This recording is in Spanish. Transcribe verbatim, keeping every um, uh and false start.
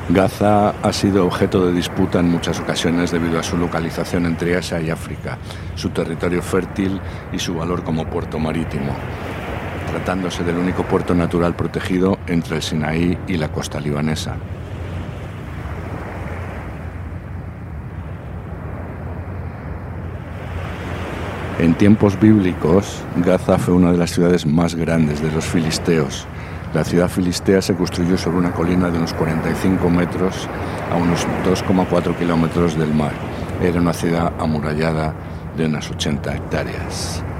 Gaza ha sido objeto de disputa en muchas ocasiones debido a su localización entre Asia y África, su territorio fértil y su valor como puerto marítimo, tratándose del único puerto natural protegido entre el Sinaí y la costa libanesa. En tiempos bíblicos, Gaza fue una de las ciudades más grandes de los filisteos. La ciudad filistea se construyó sobre una colina de unos cuarenta y cinco metros a unos dos coma cuatro kilómetros del mar. Era una ciudad amurallada de unas ochenta hectáreas.